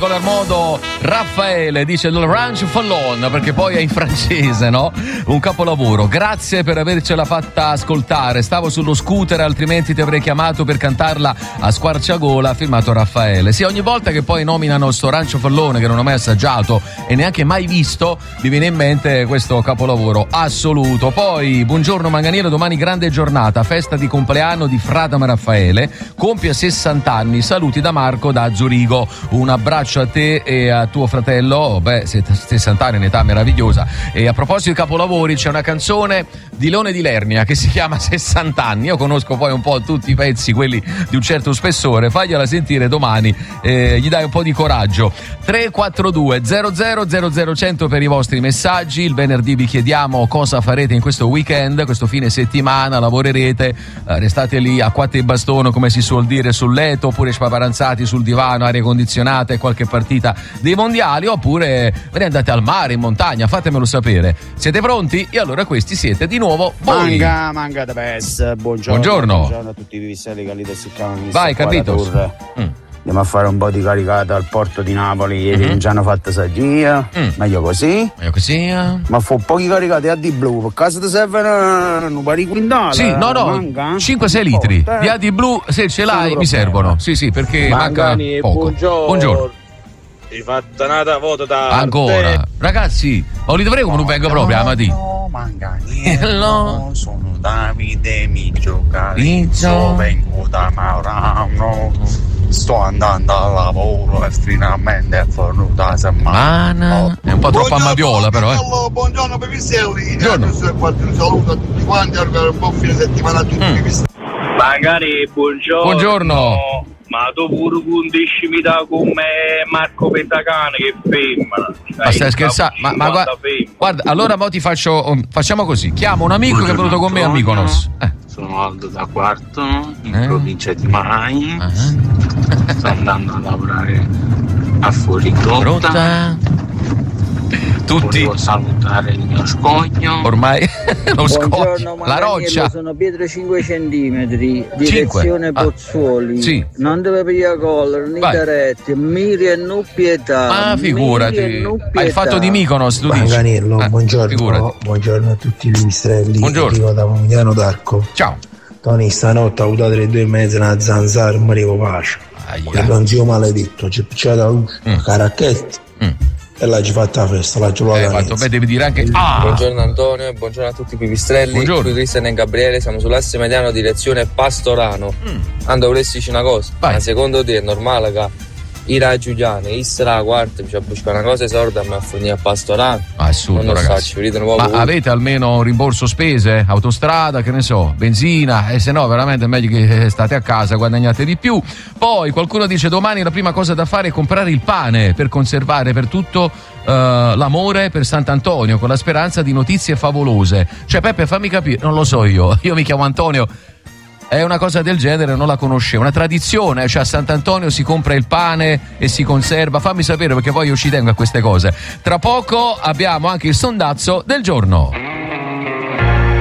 particolar modo Raffaele, dice il Ranch Fallon, perché poi è in francese, no? Un capolavoro. Grazie per avercela fatta ascoltare. Stavo sullo scooter, altrimenti ti avrei chiamato per cantarla a squarciagola. Firmato Raffaele. Sì, ogni volta che poi nominano sto Rancio Fallone, che non ho mai assaggiato e neanche mai visto, mi viene in mente questo capolavoro assoluto. Poi, buongiorno Manganiello, domani grande giornata, festa di compleanno di Fradam Raffaele, compie 60 anni. Saluti da Marco da Zurigo. Un abbraccio a te e a tuo fratello. Beh, 60 anni, un'età meravigliosa. E a proposito di capolavori, c'è una canzone di Leone di Lernia che si chiama 60 anni. Io conosco poi un po' tutti i pezzi, quelli di un certo spessore. Fagliela sentire domani, gli dai un po' di coraggio. 342 00 100 per i vostri messaggi. Il venerdì vi chiediamo cosa farete in questo weekend, questo fine settimana. Lavorerete, restate lì a quattro e bastone, come si suol dire, sul letto, oppure spaparanzati sul divano, aria condizionata e qualche partita dei mondiali, oppure ve ne andate al mare, in montagna, fatemelo sapere. Siete pronti? E allora questi siete di nuovo voi. Manga da Bess. Buongiorno a tutti i vivistelli che lì si chiamano. Vai Carlitos. Andiamo a fare un po' di caricata al porto di Napoli. Ieri non ci hanno fatto saggia. Meglio così. Ma fu pochi caricati a D-Blu. Per caso ti servono un pari quintale? Sì, no, 5-6 litri di AD-Blu, se ce l'hai mi servono. Sì, perché manca poco. Buongiorno. Hai fatto una foto da ancora ragazzi, ma li dovrei come non vengo proprio Amati. Manganiello, sono Davide, mi giocalizzo, vengo da Maurano, sto andando al lavoro e finalmente è venuta la settimana. È un po' troppo ammaviola però. Buongiorno Pepistelli, un saluto a tutti quanti, un buon fine settimana a tutti i Pepistelli. Magari buongiorno. Ma tu pure condiscimi da come Marco Pentacane, che femmina. Ma stai scherzando? Ma guarda, allora mo ti facciamo così. Chiamo un amico che è venuto con me a Mykonos. Sono Aldo da Quarto, in provincia di Mai. Sto andando a lavorare a Fuorigrotta. Tutti. Volevo salutare il mio scoglio. Ormai lo scoglio. La roccia. Sono Pietro 5 centimetri, direzione Pozzuoli. Sì. Non deve pigliare colore, né caretti, miri e non pietà. Ma figurati. Hai fatto di Mykonos, tu dici. Manganiello, buongiorno. Buongiorno a tutti gli Mistrelli. Buongiorno. Arrivo da Pomigliano d'Arco. Ciao. Tony, stanotte ho avuto alle 2:30 una zanzara, mi arrivo pace. Quello un zio maledetto, c'è picciata la luce, caracchetti. E l'hai fatta la festa, l'hai giocata. Devi dire anche. Buongiorno Antonio e buongiorno a tutti i pipistrelli. Buongiorno. Qui Cristian e Gabriele, siamo sull'asse mediano direzione Pastorano. Ando volessi dire una cosa. Vai. Ma secondo te è normale che Ira Giuliane, Isra quarta, ci ha buscato una cosa sorda ma a fornire a Pastorano? Assurdo, ragazzi. Ma avete almeno un rimborso spese, autostrada, che ne so, benzina, e se no veramente è meglio che state a casa, guadagnate di più. Poi qualcuno dice domani la prima cosa da fare è comprare il pane per conservare per tutto l'amore per Sant'Antonio, con la speranza di notizie favolose. Cioè Peppe, fammi capire, non lo so io mi chiamo Antonio. È una cosa del genere, non la conoscevo. Una tradizione, cioè a Sant'Antonio si compra il pane e si conserva. Fammi sapere perché poi io ci tengo a queste cose. Tra poco abbiamo anche il sondazzo del giorno.